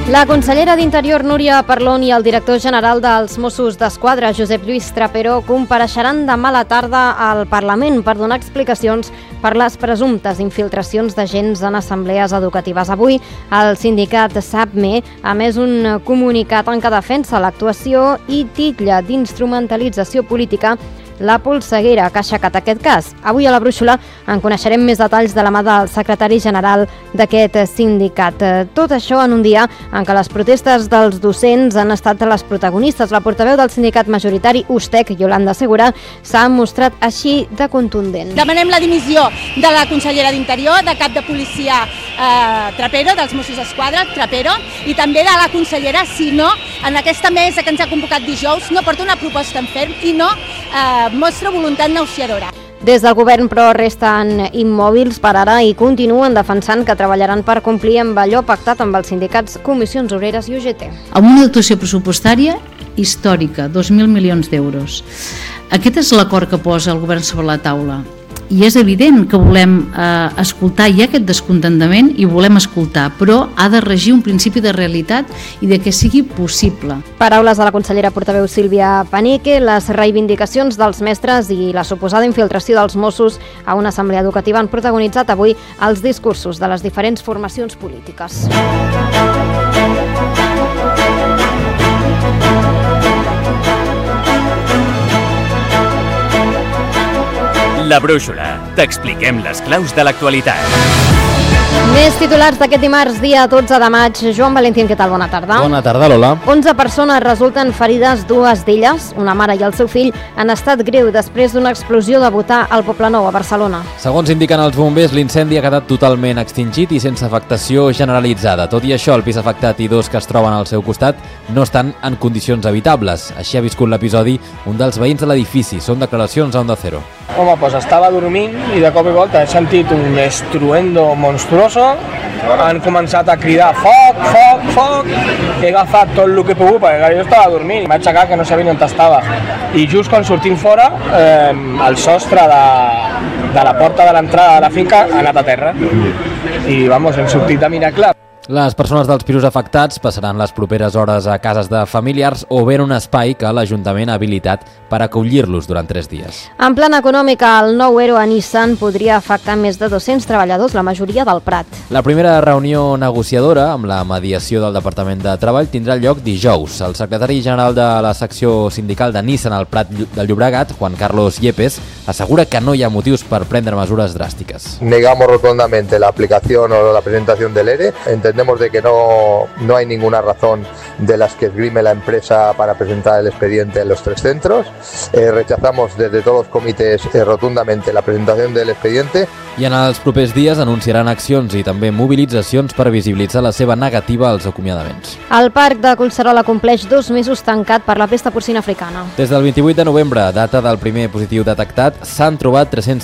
La consellera d'Interior, Núria Parlon, i el director general dels Mossos d'Esquadra, Josep Lluís Trapero, compareixeran demà a la tarda al Parlament per donar explicacions per les presumptes infiltracions d'agents en assemblees educatives. Avui, el sindicat SAPME ha emès un comunicat en què defensa l'actuació i titlla d'instrumentalització política la polseguera que ha aixecat aquest cas. Avui a la Brúixola en coneixerem més detalls de la mà del secretari general d'aquest sindicat. Tot això en un dia en què les protestes dels docents han estat les protagonistes. La portaveu del sindicat majoritari USTEC, Yolanda Segura, s'ha mostrat així de contundent. Demanem la dimissió de la consellera d'Interior, de cap de policia Trapero, dels Mossos d'Esquadra, Trapero, i també de la consellera, si no, en aquesta mesa que ens ha convocat dijous, no porta una proposta en ferm i no mostra voluntat negociadora. Des del govern, però, resten immòbils per ara i continuen defensant que treballaran per complir amb allò pactat amb els sindicats, Comissions Obreres i UGT. Amb una dotació pressupostària històrica, 2.000 milions d'euros. Aquest és l'acord que posa el govern sobre la taula. I és evident que volem escoltar, hi ha aquest descontentament i volem escoltar, però ha de regir un principi de realitat i de que sigui possible. Paraules de la consellera portaveu Sílvia Paneque. Les reivindicacions dels mestres i la suposada infiltració dels Mossos a una assemblea educativa han protagonitzat avui els discursos de les diferents formacions polítiques. La Brúixola. T'expliquem les claus de l'actualitat. Més titulars d'aquest dimarts, dia 12 de maig. Joan Valentín, què tal? Bona tarda. Bona tarda, Lola. 11 persones resulten ferides, dues d'elles, una mare i el seu fill, en estat greu després d'una explosió de butà al Poblenou, a Barcelona. Segons indiquen els bombers, l'incendi ha quedat totalment extingit i sense afectació generalitzada. Tot i això, el pis afectat i dos que es troben al seu costat no estan en condicions habitables. Així ha viscut l'episodi un dels veïns de l'edifici. Són declaracions a Onda Cero. Home, doncs estava dormint i de cop i volta he sentit un estruendo monstruoso. Han començat a cridar foc, foc, foc. He agafat tot el que he pogut perquè jo estava dormint. M'he aixecat que no sabia on estava. I just quan sortim fora, el sostre de la porta de l'entrada de la finca ha anat a terra. I vamos, hem sortit de miracle. Les persones dels pisos afectats passaran les properes hores a cases de familiars o bé en un espai que l'Ajuntament ha habilitat per acollir-los durant 3 dies. En plana econòmica, el nou ERO a Nissan podria afectar més de 200 treballadors, la majoria del Prat. La primera reunió negociadora amb la mediació del Departament de Treball tindrà lloc dijous. El secretari general de la secció sindical de Nissan al Prat del Llobregat, Juan Carlos Yepes, assegura que no hi ha motius per prendre mesures dràstiques. Negamos rotundamente la aplicación o la presentación del ERE. Entendemos de que no hay ninguna razón de las que esgrime la empresa para presentar el expediente en los 3 centros. Rechazamos desde todos los comités rotundamente la presentación del expediente. I en els propers dies anunciaran accions i també mobilitzacions per visibilitzar la seva negativa als acomiadaments. El parc de Collserola compleix 2 mesos tancat per la pesta porcina africana. Des del 28 de novembre, data del primer positiu detectat, s'han trobat